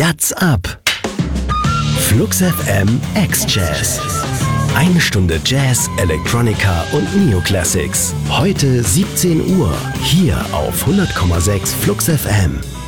Jazz ab! Flux FM X-Jazz. Eine Stunde Jazz, Electronica und Neoclassics. Heute 17 Uhr, hier auf 100,6 Flux FM.